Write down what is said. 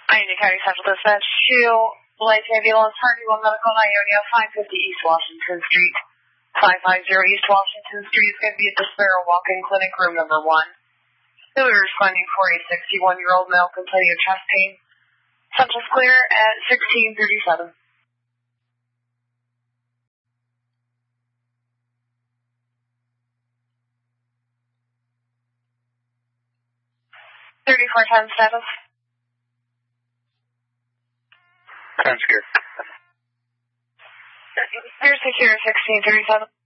Ionia County Central Dispatch 2, Light Ambulance, Hardy 1 Medical, Ionia, 550 East Washington Street. 550 East Washington Street is going to be at the Sparrow Walk-In Clinic, room number 1. Who are responding for a 61-year-old male complaining of chest pain. Central's clear at 1637. (3410) status. Time's clear. You're secure 1637.